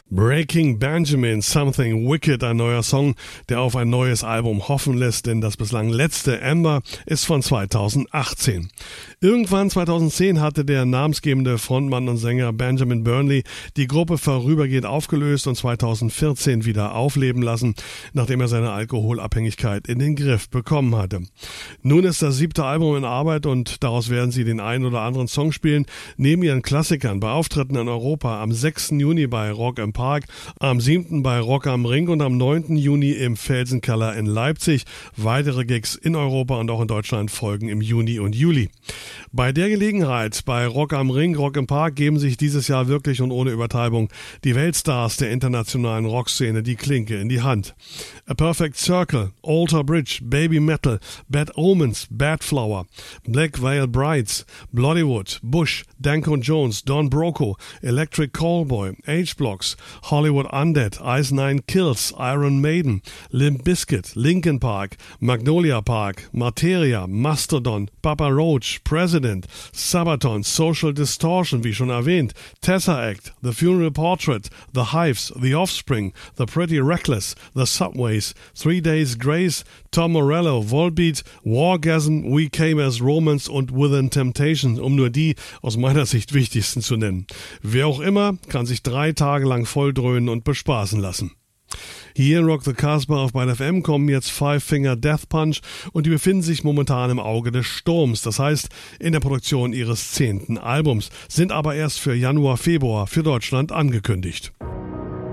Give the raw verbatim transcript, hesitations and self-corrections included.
Breaking Benjamin, Something Wicked, ein neuer Song, der auf ein neues Album hoffen lässt, denn das bislang letzte Amber ist von zweitausendachtzehn. Irgendwann zweitausendzehn hatte der namensgebende Frontmann und Sänger Benjamin Burnley die Gruppe vorübergehend aufgelöst und zweitausendvierzehn wieder aufleben lassen, nachdem er seine Alkoholabhängigkeit in den Griff bekommen hatte. Nun ist das siebte Album in Arbeit und daraus werden sie den einen oder anderen Song spielen, neben ihren Klassikern bei Auftritten in Europa am sechsten Juni bei Rock im Park, am siebten bei Rock am Ring und am neunten Juni im Felsenkeller in Leipzig. Weitere Gigs in Europa und auch in Deutschland folgen im Juni und Juli. Bei der Gelegenheit bei Rock am Ring, Rock im Park geben sich dieses Jahr wirklich und ohne Übertreibung die Weltstars der internationalen Rockszene die Klinke in die Hand. A Perfect Circle, Alter Bridge, Baby Metal, Bad Omens, Bad Flower, Black Veil Brides, Bloodywood, Bush, Danko Jones, Don Broco, Electric Callboy, H-Blocks, Hollywood Undead, Ice Nine Kills, Iron Maiden, Limp Bizkit, Linkin Park, Magnolia Park, Materia, Mastodon, Papa Roach, President, Sabaton, Social Distortion, wie schon erwähnt, Tesseract, The Funeral Portrait, The Hives, The Offspring, The Pretty Reckless, The Subways, Three Days Grace, Tom Morello, Volbeat, Wargasm, We Came as Romans und Within Temptation, um nur die aus meiner Sicht wichtigsten zu nennen. Wer auch immer kann sich drei Tage lang volldröhnen und bespaßen lassen. Hier in Rock the Casbah auf Byte F M kommen jetzt Five Finger Death Punch und die befinden sich momentan im Auge des Sturms, das heißt in der Produktion ihres zehnten Albums, sind aber erst für Januar, Februar für Deutschland angekündigt.